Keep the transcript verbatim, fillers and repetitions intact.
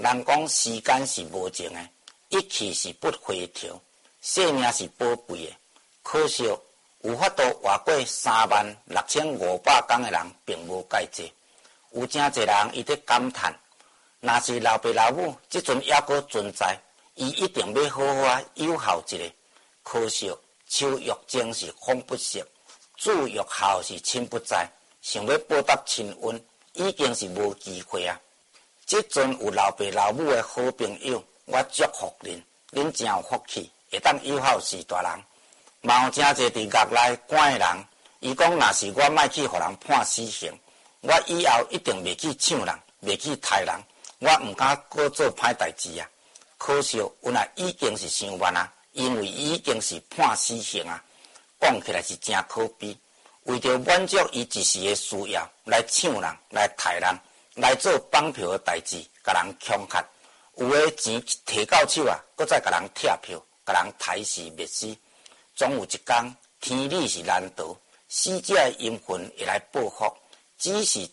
人讲时间是无情的，一去是不回头，生命是宝贵的。可惜有法度活过三万六千五百天的人并无介济，有真侪人伊在感叹，若是老爸老母即阵还阁存在，伊一定要好好友孝一个。可惜树欲静是风不息，子欲孝是亲不在，想要报答亲恩，已经是无机会啊！即阵有老爸老母的好朋友，我祝福恁，恁真有福气，会当友孝是大人。嘛有真侪伫狱内关的人，伊讲若是我莫去互人判死刑，我以后一定袂去抢人，袂去杀人，我毋敢搁做歹代志啊！可惜原来已经是伤晚啊，因为已经是判死刑啊！讲起来是真可悲，为着满足伊一时的需要，来抢人，来杀人，来做绑票的代志，甲人恐吓，有的钱摕到手啊，搁再甲人拆票，甲人杀死灭死。总有一天，天理是难逃，死者的阴魂会来报复，只是